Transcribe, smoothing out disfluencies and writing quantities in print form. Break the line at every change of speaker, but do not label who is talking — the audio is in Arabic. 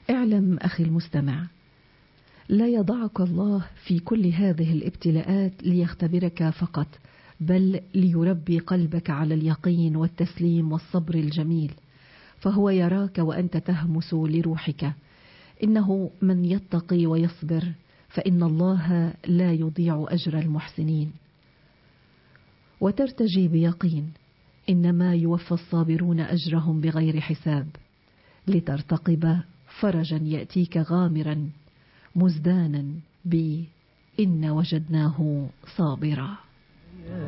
اعلم أخي المستمع، لا يضعك الله في كل هذه الابتلاءات ليختبرك فقط، بل ليربي قلبك على اليقين والتسليم والصبر الجميل، فهو يراك وأنت تهمس لروحك. إنه من يتقي ويصبر فإن الله لا يضيع أجر المحسنين. وترتجي بيقين إنما يوفى الصابرون أجرهم بغير حساب، لترتقب فرجا يأتيك غامرا مزدانا إن وجدناه صابرا.